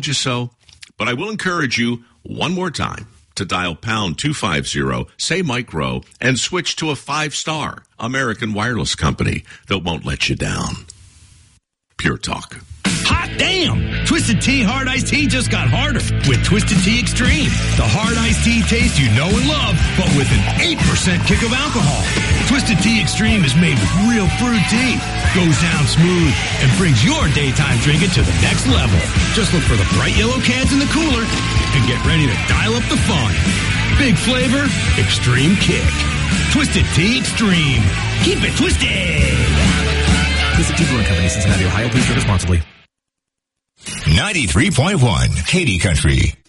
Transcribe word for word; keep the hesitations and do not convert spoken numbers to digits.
told you so, but I will encourage you one more time to dial pound two fifty, say Micro, and switch to a five-star American wireless company that won't let you down. Pure Talk. Hot damn! Twisted Tea Hard Iced Tea just got harder with Twisted Tea Extreme. The hard iced tea taste you know and love, but with an eight percent kick of alcohol. Twisted Tea Extreme is made with real fruit tea, goes down smooth, and brings your daytime drinking to the next level. Just look for the bright yellow cans in the cooler and get ready to dial up the fun. Big flavor, extreme kick. Twisted Tea Extreme. Keep it twisted! Twisted Tea Brewing Company, Cincinnati, Ohio. Please drink responsibly. ninety-three point one Katy Country.